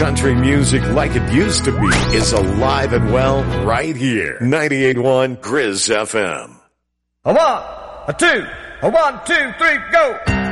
Country music like it used to be is alive and well right here. 98.1 Grizz FM. A 1, a 2, a 1, 2, 3, go!